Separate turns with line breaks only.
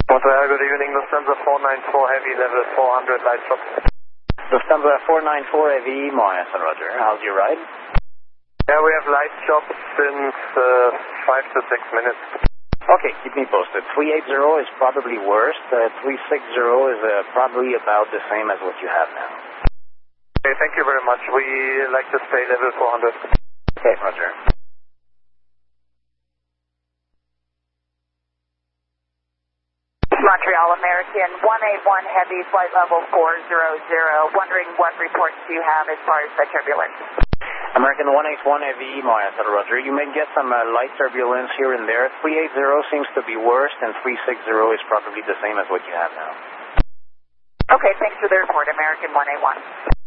Montreal, good evening. Lufthansa 494 Heavy, level 400, light shop.
Lufthansa 494 Heavy, Montreal, Roger. How's your ride?
Yeah, we have light shop since 5 to 6 minutes.
Okay, keep me posted. 380 is probably worse. 360 is probably about the same as what you have now.
Okay, thank you very much. We like to stay level 400.
Okay, Roger.
Montreal American 181 Heavy, flight level 400. Wondering what reports do you have as far as the turbulence?
American 181 Heavy, Montreal, Roger. You may get some light turbulence here and there. 380 seems to be worse, and 360 is probably the same as what you have now.
Okay, thanks for the report, American 181.